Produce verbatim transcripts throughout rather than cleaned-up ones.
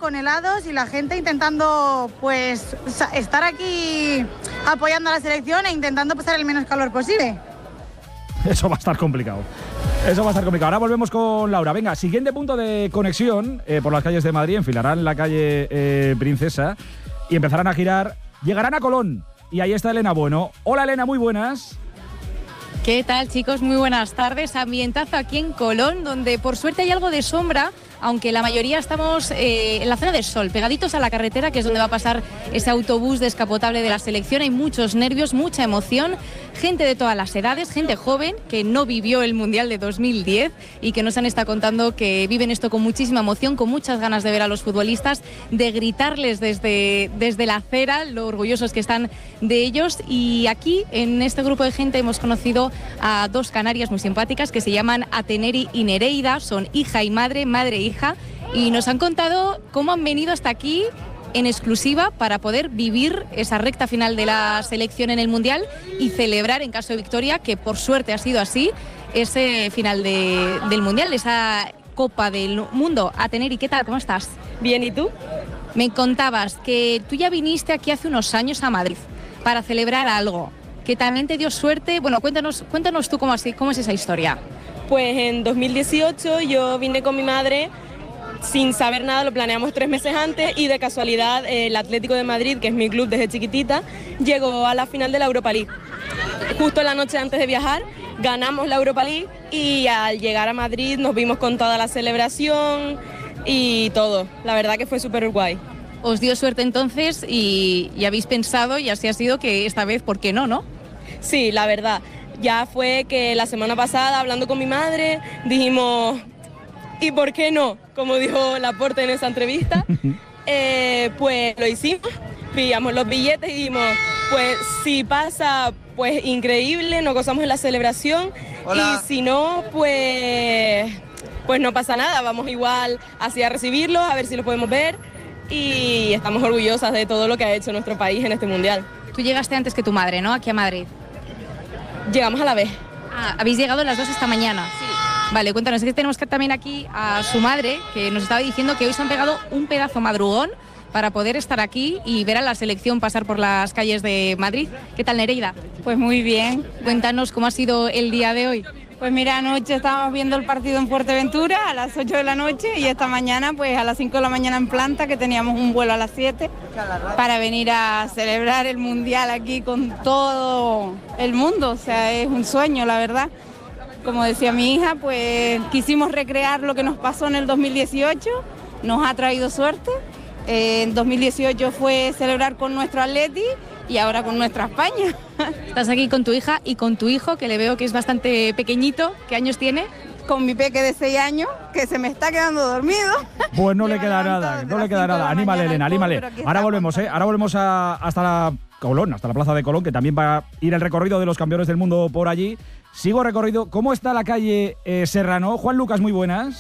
con helados y la gente intentando pues estar aquí apoyando a la selección e intentando pasar el menos calor posible. Eso va a estar complicado. Eso va a estar complicado. Ahora volvemos con Laura. Venga, siguiente punto de conexión eh, por las calles de Madrid. Enfilarán la calle eh, Princesa y empezarán a girar. Llegarán a Colón. Y ahí está Elena Bueno. Hola, Elena, muy buenas. ¿Qué tal, chicos? Muy buenas tardes. Ambientazo aquí en Colón, donde por suerte hay algo de sombra, aunque la mayoría estamos eh, en la zona del sol, pegaditos a la carretera, que es donde va a pasar ese autobús descapotable de la selección. Hay muchos nervios, mucha emoción, gente de todas las edades, gente joven que no vivió el Mundial de dos mil diez y que nos han estado contando que viven esto con muchísima emoción, con muchas ganas de ver a los futbolistas, de gritarles desde, desde la acera, lo orgullosos que están de ellos. Y aquí, en este grupo de gente, hemos conocido a dos canarias muy simpáticas que se llaman Ateneri y Nereida, son hija y madre, madre e hija, y nos han contado cómo han venido hasta aquí en exclusiva para poder vivir esa recta final de la selección en el Mundial y celebrar, en caso de victoria, que por suerte ha sido así, ese final de, del Mundial, esa Copa del Mundo. Ateneri, ¿qué tal? ¿Cómo estás? Bien, ¿y tú? Me contabas que tú ya viniste aquí hace unos años a Madrid para celebrar algo, que también te dio suerte. Bueno, cuéntanos, cuéntanos tú cómo, así, cómo es esa historia. Pues en dos mil dieciocho yo vine con mi madre sin saber nada, lo planeamos tres meses antes y de casualidad el Atlético de Madrid, que es mi club desde chiquitita, llegó a la final de la Europa League. Justo la noche antes de viajar ganamos la Europa League y al llegar a Madrid nos vimos con toda la celebración y todo. La verdad que fue súper guay. Os dio suerte entonces y, y habéis pensado, y así ha sido, que esta vez, ¿por qué no, no? Sí, la verdad. Ya fue que la semana pasada, hablando con mi madre, dijimos, ¿y por qué no? Como dijo Laporte en esa entrevista, eh, pues lo hicimos, pillamos los billetes y dijimos, pues si pasa, pues increíble, nos gozamos en la celebración. Hola. Y si no, pues, pues no pasa nada, vamos igual así a recibirlos, a ver si los podemos ver y estamos orgullosas de todo lo que ha hecho nuestro país en este Mundial. Tú llegaste antes que tu madre, ¿no? Aquí a Madrid. Llegamos a la vez. Ah, habéis llegado las dos esta mañana. Sí. Vale, cuéntanos, es que tenemos que también aquí a su madre, que nos estaba diciendo que hoy se han pegado un pedazo madrugón para poder estar aquí y ver a la selección pasar por las calles de Madrid. ¿Qué tal, Nereida? Pues muy bien. Cuéntanos cómo ha sido el día de hoy. Pues mira, anoche estábamos viendo el partido en Fuerteventura a las ocho de la noche y esta mañana pues a las cinco de la mañana en planta, que teníamos un vuelo a las siete para venir a celebrar el Mundial aquí con todo el mundo. O sea, es un sueño, la verdad. Como decía mi hija, pues quisimos recrear lo que nos pasó en el dos mil dieciocho, nos ha traído suerte. Eh, en dos mil dieciocho fue celebrar con nuestro Atleti y ahora con nuestra España. Estás aquí con tu hija y con tu hijo, que le veo que es bastante pequeñito. ¿Qué años tiene? Con mi peque de seis años, que se me está quedando dormido. Pues no le queda nada, no le queda nada. Anímale, Elena, anímale. Ahora volvemos, ¿eh? Ahora volvemos a, hasta la Colón, hasta la plaza de Colón, que también va a ir el recorrido de los campeones del mundo por allí. Sigo recorrido. ¿Cómo está la calle eh, Serrano? Juan Lucas, muy buenas.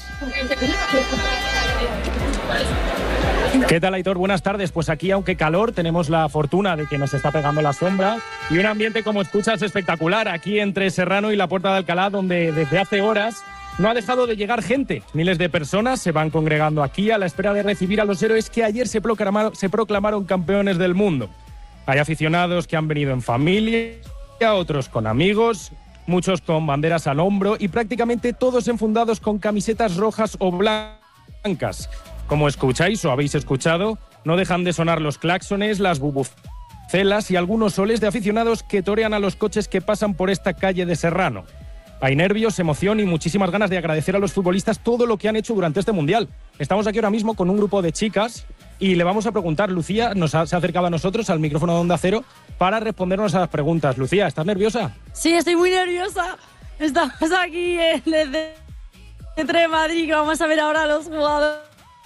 ¿Qué tal, Aitor? Buenas tardes. Pues aquí, aunque calor, tenemos la fortuna de que nos está pegando la sombra y un ambiente, como escuchas, espectacular aquí entre Serrano y la Puerta de Alcalá, donde desde hace horas no ha dejado de llegar gente. Miles de personas se van congregando aquí a la espera de recibir a los héroes que ayer se proclamaron, se proclamaron campeones del mundo. Hay aficionados que han venido en familia, otros con amigos, muchos con banderas al hombro y prácticamente todos enfundados con camisetas rojas o blancas. Como escucháis o habéis escuchado, no dejan de sonar los claxones, las bubucelas y algunos soles de aficionados que torean a los coches que pasan por esta calle de Serrano. Hay nervios, emoción y muchísimas ganas de agradecer a los futbolistas todo lo que han hecho durante este Mundial. Estamos aquí ahora mismo con un grupo de chicas y le vamos a preguntar. Lucía nos ha, se ha acercado a nosotros, al micrófono de Onda Cero, para respondernos a las preguntas. Lucía, ¿estás nerviosa? Sí, estoy muy nerviosa. Estamos aquí en el centro de Madrid, que vamos a ver ahora a los jugadores.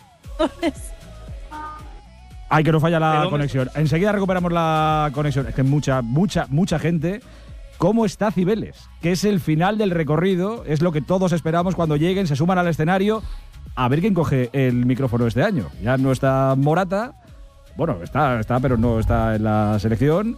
Ay, que no falla la conexión. Enseguida recuperamos la conexión. Es que mucha, mucha, mucha gente. ¿Cómo está Cibeles? Que es el final del recorrido, es lo que todos esperamos cuando lleguen, se suman al escenario. A ver quién coge el micrófono este año. Ya no está Morata, bueno, está, está, pero no está en la selección.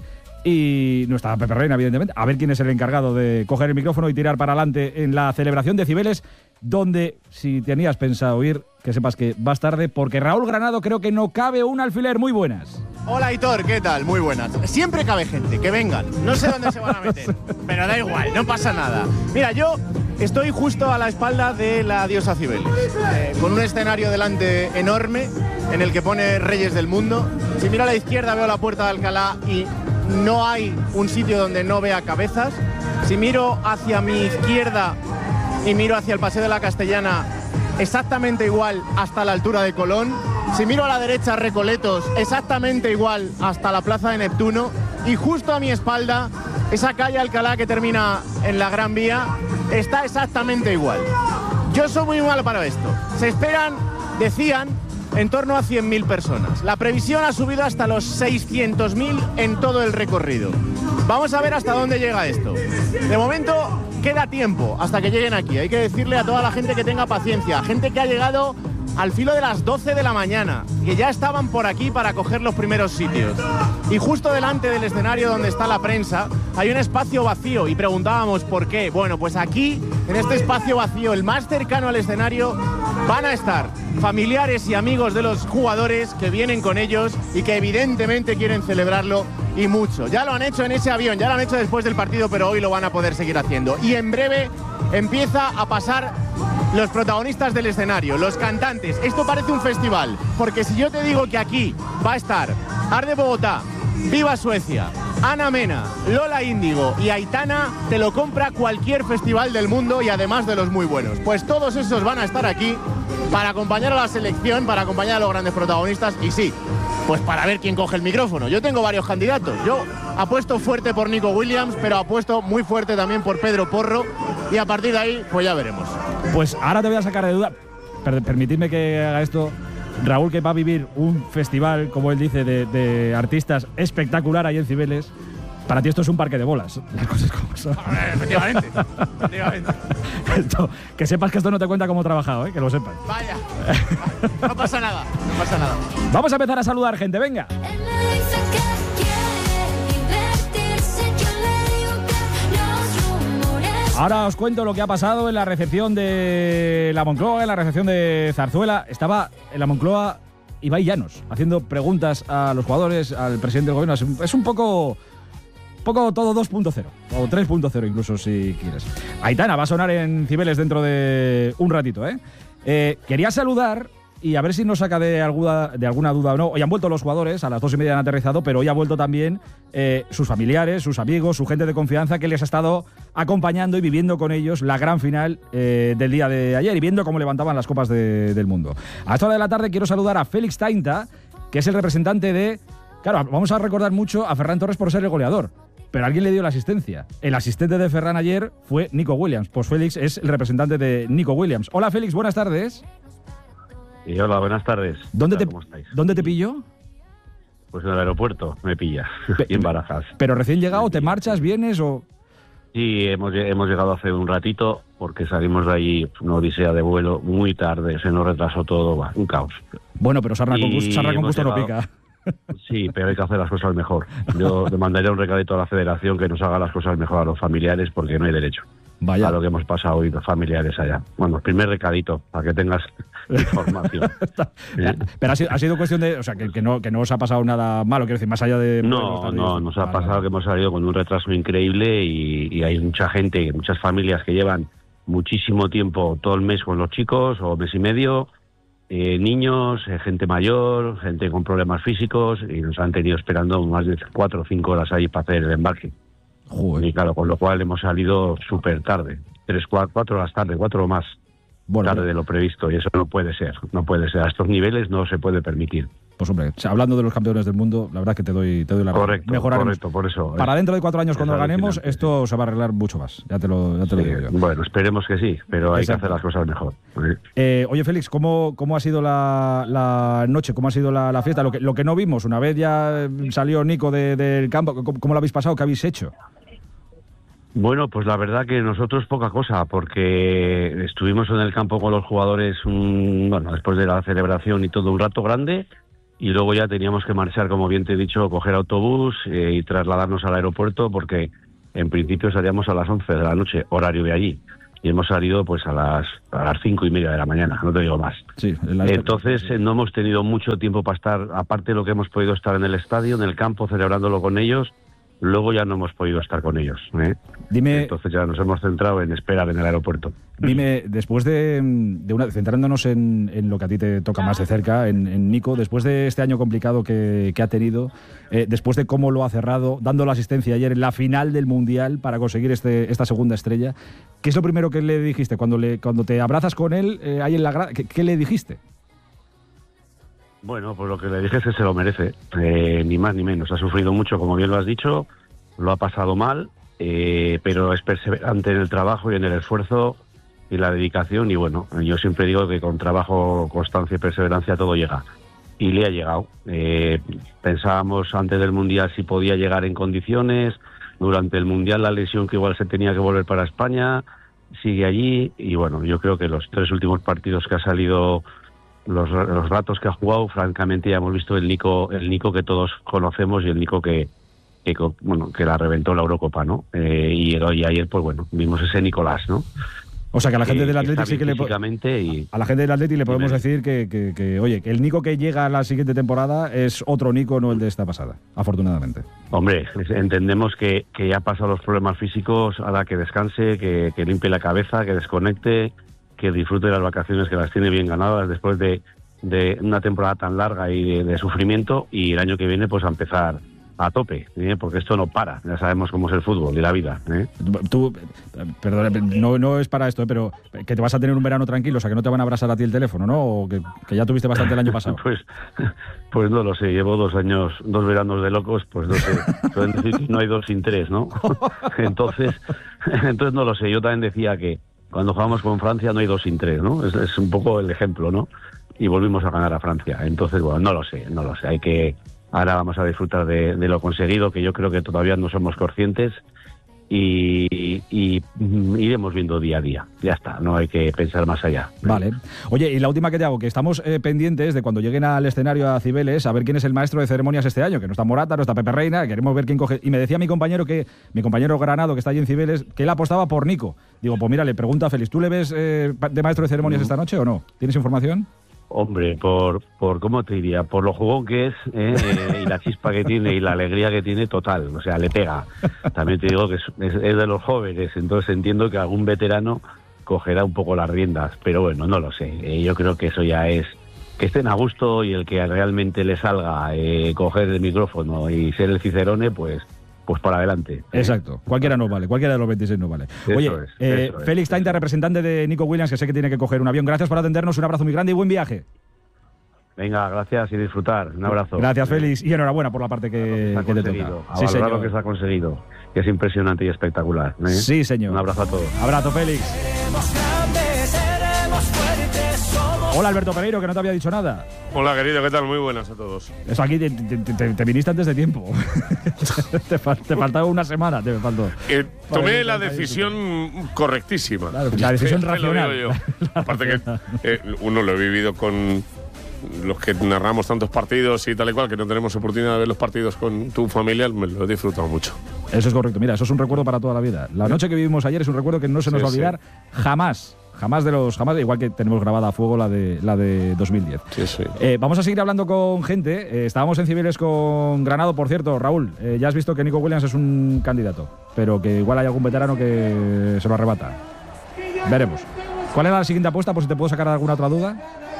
Y no está Pepe Reina, evidentemente. A ver quién es el encargado de coger el micrófono y tirar para adelante en la celebración de Cibeles, donde, si tenías pensado ir, que sepas que vas tarde, porque Raúl Granado creo que no cabe un alfiler. Muy buenas. Hola, Aitor, ¿qué tal? Muy buenas. Siempre cabe gente, que vengan. No sé dónde se van a meter, pero da igual, no pasa nada. Mira, yo estoy justo a la espalda de la diosa Cibeles, eh, con un escenario delante enorme en el que pone Reyes del Mundo. Si miro a la izquierda veo la puerta de Alcalá y no hay un sitio donde no vea cabezas. Si miro hacia mi izquierda y miro hacia el Paseo de la Castellana, exactamente igual hasta la altura de Colón. Si miro a la derecha, Recoletos, exactamente igual hasta la Plaza de Neptuno. Y justo a mi espalda, esa calle Alcalá que termina en la Gran Vía, está exactamente igual. Yo soy muy malo para esto. Se esperan, decían, en torno a cien mil personas. La previsión ha subido hasta los seiscientos mil en todo el recorrido. Vamos a ver hasta dónde llega esto. De momento queda tiempo hasta que lleguen aquí. Hay que decirle a toda la gente que tenga paciencia, gente que ha llegado al filo de las doce de la mañana, que ya estaban por aquí para coger los primeros sitios. Y justo delante del escenario donde está la prensa hay un espacio vacío y preguntábamos por qué. Bueno, pues aquí, en este espacio vacío, el más cercano al escenario, van a estar familiares y amigos de los jugadores que vienen con ellos y que evidentemente quieren celebrarlo y mucho. Ya lo han hecho en ese avión, ya lo han hecho después del partido, pero hoy lo van a poder seguir haciendo. Y en breve empieza a pasar los protagonistas del escenario, los cantantes. Esto parece un festival, porque si yo te digo que aquí va a estar Arde Bogotá, Viva Suecia, Ana Mena, Lola Índigo y Aitana, te lo compra cualquier festival del mundo y además de los muy buenos. Pues todos esos van a estar aquí para acompañar a la selección, para acompañar a los grandes protagonistas y sí, pues para ver quién coge el micrófono. Yo tengo varios candidatos. Yo apuesto fuerte por Nico Williams, pero apuesto muy fuerte también por Pedro Porro y a partir de ahí, pues ya veremos. Pues ahora te voy a sacar de duda. Per- permitidme que haga esto. Raúl, que va a vivir un festival, como él dice, de, de artistas espectacular ahí en Cibeles. Para ti esto es un parque de bolas. Las cosas como son. Efectivamente. Efectivamente. Esto, que sepas que esto no te cuenta cómo he trabajado, ¿eh? Que lo sepas. Vaya. No pasa nada. No pasa nada. Vamos a empezar a saludar gente, venga. Ahora os cuento lo que ha pasado en la recepción de la Moncloa, en la recepción de Zarzuela. Estaba en la Moncloa Ibai Llanos haciendo preguntas a los jugadores, al presidente del gobierno. Es un, es un poco, poco todo dos punto cero, o tres punto cero incluso si quieres. Aitana va a sonar en Cibeles dentro de un ratito, ¿eh? Eh, quería saludar y a ver si nos saca de alguna, de alguna duda o no. Hoy han vuelto los jugadores, a las dos y media han aterrizado, pero hoy ha vuelto también eh, sus familiares, sus amigos, su gente de confianza que les ha estado acompañando y viviendo con ellos la gran final eh, del día de ayer y viendo cómo levantaban las copas de, del mundo. A esta hora de la tarde quiero saludar a Félix Tainta, que es el representante de... Claro, vamos a recordar mucho a Ferran Torres por ser el goleador, pero alguien le dio la asistencia. El asistente de Ferran ayer fue Nico Williams. Pues Félix es el representante de Nico Williams. Hola Félix, buenas tardes. Y hola, buenas tardes. ¿Dónde te, ¿Cómo estáis? ¿Dónde te pilló? Pues en el aeropuerto me pillas, y en Barajas. ¿Pero recién llegado? ¿Te marchas, vienes o...? Sí, hemos, hemos llegado hace un ratito porque salimos de allí, una odisea de vuelo muy tarde, se nos retrasó todo, va, un caos. Bueno, pero sarna con, Y sarna con hemos gusto no llegado- pica. Sí, pero hay que hacer las cosas mejor. Yo le mandaría un recadito a la federación que nos haga las cosas mejor a los familiares porque no hay derecho. Vaya. A lo que hemos pasado hoy los familiares allá. Bueno, primer recadito, para que tengas información. Sí. Pero ha sido, ha sido cuestión de... O sea, que, que, no, que no os ha pasado nada malo, quiero decir, más allá de... No, no, nos ha Vale, pasado vale. que hemos salido con un retraso increíble y, y hay mucha gente, muchas familias que llevan muchísimo tiempo, todo el mes con los chicos o mes y medio, eh, niños, eh, gente mayor, gente con problemas físicos y nos han tenido esperando más de cuatro o cinco horas ahí para hacer el embarque. Joder. Y claro, con lo cual hemos salido súper tarde, tres, cuatro, cuatro horas tarde, cuatro o más Bueno, tarde de lo previsto y eso no puede ser, no puede ser. A estos niveles no se puede permitir. Pues hombre, o sea, hablando de los campeones del mundo, la verdad que te doy, te doy la razón. Correcto, Mejoraremos. correcto, por eso. Para es- dentro de cuatro años, es cuando ganemos, alucinante, esto se va a arreglar mucho más. Ya te lo, ya te lo Sí, digo yo. bueno, esperemos que sí, pero hay Exacto. que hacer las cosas mejor. ¿eh? Eh, oye, Félix, ¿cómo, cómo ha sido la, la noche? ¿Cómo ha sido la, la fiesta? Lo que, lo que no vimos, una vez ya salió Nico de- del campo, ¿cómo, cómo lo habéis pasado? ¿Qué habéis hecho? Bueno, pues la verdad que nosotros poca cosa, porque estuvimos en el campo con los jugadores, un- bueno, después de la celebración y todo un rato grande, y luego ya teníamos que marchar, como bien te he dicho, coger autobús eh, y trasladarnos al aeropuerto, porque en principio salíamos a las once de la noche, horario de allí, y hemos salido pues a las a las cinco y media de la mañana, no te digo más. Sí, entonces eh, no hemos tenido mucho tiempo para estar, aparte de lo que hemos podido estar en el estadio, en el campo, celebrándolo con ellos. Luego ya no hemos podido estar con ellos. ¿eh? Dime, Entonces ya nos hemos centrado en esperar en el aeropuerto. Dime, después de, de una, centrándonos en, en lo que a ti te toca más de cerca, en, en Nico, después de este año complicado que, que ha tenido, eh, después de cómo lo ha cerrado, dando la asistencia ayer en la final del Mundial para conseguir este, esta segunda estrella, ¿qué es lo primero que le dijiste cuando, le, cuando te abrazas con él eh, ahí en la grada? ¿Qué, ¿Qué le dijiste? Bueno, pues lo que le dije es que se lo merece, eh, ni más ni menos. Ha sufrido mucho, como bien lo has dicho, lo ha pasado mal, eh, pero es perseverante en el trabajo y en el esfuerzo y la dedicación. Y bueno, yo siempre digo que con trabajo, constancia y perseverancia todo llega. Y le ha llegado. Eh, pensábamos antes del Mundial si podía llegar en condiciones. Durante el Mundial la lesión que igual se tenía que volver para España, sigue allí. Y bueno, yo creo que los tres últimos partidos que ha salido... Los, los ratos que ha jugado, francamente ya hemos visto el Nico, el Nico que todos conocemos y el Nico que, que bueno, que la reventó la Eurocopa, ¿no? Eh, y, y ayer, pues bueno, vimos ese Nicolás, ¿no? O sea que a la gente eh, del Atleti sí que le y, a la gente del Atleti le podemos dime. decir que, que, que, oye, que el Nico que llega a la siguiente temporada es otro Nico, no el de esta pasada, afortunadamente. Hombre, entendemos que, que ya ha pasado los problemas físicos, ahora que descanse, que, que limpie la cabeza, que desconecte, que disfrute de las vacaciones, que las tiene bien ganadas después de, de una temporada tan larga y de, de sufrimiento, y el año que viene pues a empezar a tope, ¿eh? Porque esto no para, ya sabemos cómo es el fútbol y la vida. ¿eh? Tú, perdón, no, no es para esto, ¿eh? Pero que te vas a tener un verano tranquilo, o sea que no te van a abrazar a ti el teléfono, ¿no? O que, que ya tuviste bastante el año pasado. pues, pues no lo sé, llevo dos años, dos veranos de locos, pues no sé, pueden decir que no hay dos sin tres, ¿no? entonces, entonces no lo sé, yo también decía que cuando jugamos con Francia no hay dos sin tres, ¿no? Es, es un poco el ejemplo, ¿no? Y volvimos a ganar a Francia. Entonces, bueno, no lo sé, no lo sé. Hay que... Ahora vamos a disfrutar de, de lo conseguido, que yo creo que todavía no somos conscientes, y, y, y iremos viendo día a día. Ya está, no hay que pensar más allá. Vale. Oye, y la última que te hago, que estamos eh, pendientes de cuando lleguen al escenario a Cibeles, a ver quién es el maestro de ceremonias este año, que no está Morata, no está Pepe Reina, queremos ver quién coge. Y me decía mi compañero, que mi compañero Granado, que está allí en Cibeles, que él apostaba por Nico. Digo, pues mira, le pregunto a Félix, ¿tú le ves eh, de maestro de ceremonias mm. esta noche o no? ¿Tienes información? Hombre, por, por ¿cómo te diría? Por lo jugón que es, ¿eh? eh, y la chispa que tiene y la alegría que tiene, total. O sea, le pega. También te digo que es, es, es de los jóvenes, entonces entiendo que algún veterano cogerá un poco las riendas. Pero bueno, no lo sé. Eh, yo creo que eso ya es... Que estén a gusto y el que realmente le salga eh, coger el micrófono y ser el Cicerone, pues... Pues para adelante. Exacto. Cualquiera nos vale. Cualquiera de los veintiséis nos vale. Eso Oye, es, eh, eso es, Félix eso Tainta, es. representante de Nico Williams, que sé que tiene que coger un avión. Gracias por atendernos. Un abrazo muy grande y buen viaje. Venga, gracias y disfrutar. Un abrazo. Gracias, Félix. Y enhorabuena por la parte que, que, que te toca. toca. A Sí, valorar señor. lo que se ha conseguido. Que es impresionante y espectacular. ¿eh? Sí, señor. Un abrazo a todos. Abrazo, Félix. Hola, Alberto Pereiro, que no te había dicho nada. Hola, querido, ¿qué tal? Muy buenas a todos. Eso aquí te, te, te, te viniste antes de tiempo. te, fal, te faltaba una semana, te faltó. Eh, tomé Vale, la vale, decisión correctísima. Claro, la decisión Te lo racional. digo yo. Aparte que eh, uno lo he vivido con los que narramos tantos partidos y tal y cual, que no tenemos oportunidad de ver los partidos con tu familia, me lo he disfrutado mucho. Eso es correcto. Mira, eso es un recuerdo para toda la vida. La noche que vivimos ayer es un recuerdo que no se nos Sí, va a olvidar sí. jamás. Jamás de los jamás, igual que tenemos grabada a fuego la de la de dos mil diez. Sí, sí. Eh, vamos a seguir hablando con gente. Eh, estábamos en Cibeles con Granado, por cierto. Raúl, eh, ya has visto que Nico Williams es un candidato, pero que igual hay algún veterano que se lo arrebata. Veremos. ¿Cuál es la siguiente apuesta? Por si te puedo sacar alguna otra duda.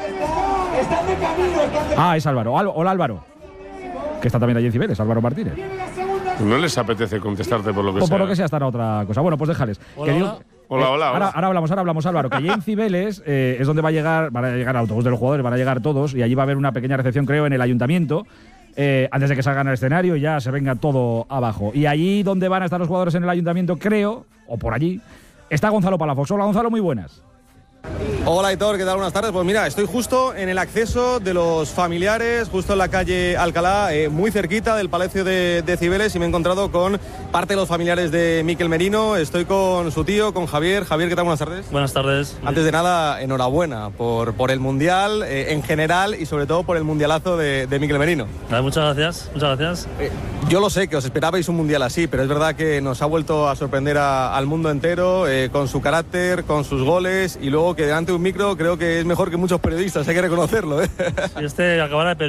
Ah, es Álvaro. Al- Hola, Álvaro. Que está también allí en Cibeles, Álvaro Martínez. No les apetece contestarte por lo que O sea. por lo que sea, estará otra cosa. Bueno, pues déjales. Hola, Que digo- hola. Hola, hola, Ahora, hola. ahora hablamos, ahora hablamos, Álvaro. Que allí en Cibeles eh, es donde va a llegar, van a llegar el autobús de los jugadores, van a llegar todos, y allí va a haber una pequeña recepción, creo, en el ayuntamiento, eh, antes de que salgan al escenario y ya se venga todo abajo. Y allí donde van a estar los jugadores en el ayuntamiento, creo, o por allí, está Gonzalo Palafox. Hola, Gonzalo, muy buenas. Hola Aitor, ¿qué tal? Buenas tardes. Pues mira, estoy justo en el acceso de los familiares, justo en la calle Alcalá, eh, muy cerquita del Palacio de, de Cibeles, y me he encontrado con parte de los familiares de Mikel Merino. Estoy con su tío, con Javier. Javier, ¿qué tal? Buenas tardes. Buenas tardes. Antes de nada, enhorabuena por, por el Mundial eh, en general y sobre todo por el mundialazo de, de Mikel Merino. Vale, muchas gracias, muchas gracias. Eh, yo lo sé que os esperabais un Mundial así, pero es verdad que nos ha vuelto a sorprender a, al mundo entero eh, con su carácter, con sus goles, y luego que delante de un micro creo que es mejor que muchos periodistas, hay que reconocerlo. ¿eh? Este acabará de